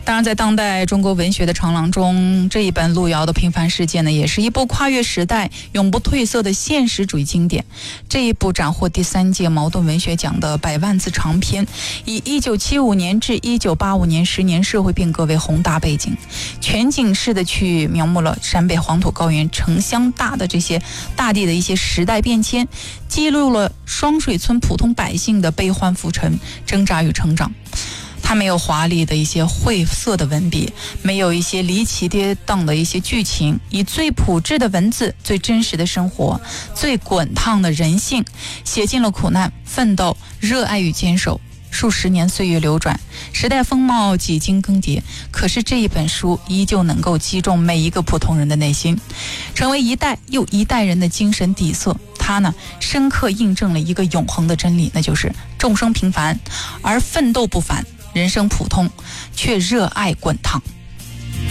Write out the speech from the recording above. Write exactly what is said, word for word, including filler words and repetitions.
当然在当代中国文学的长廊中，这一本路遥的平凡世界呢，也是一部跨越时代永不褪色的现实主义经典。这一部斩获第三届茅盾文学奖的百万字长篇，以一九七五年至一九八五年十年社会变革为宏大背景，全景式的去描摹了陕北黄土高原城乡大的这些大地的一些时代变迁，记录了双水村普通百姓的悲欢浮沉、挣扎与成长。它没有华丽的一些晦涩的文笔，没有一些离奇跌宕的一些剧情，以最朴质的文字、最真实的生活、最滚烫的人性，写尽了苦难、奋斗、热爱与坚守。数十年岁月流转，时代风貌几经更迭，可是这一本书依旧能够击中每一个普通人的内心，成为一代又一代人的精神底色。它呢，深刻印证了一个永恒的真理，那就是众生平凡，而奋斗不凡。人生普通，却热爱滚烫。